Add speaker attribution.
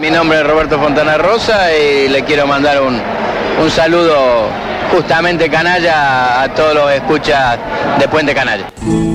Speaker 1: mi nombre es Roberto Fontana Rosa y le quiero mandar un saludo justamente canalla a todos los escuchas de Puente Canalla.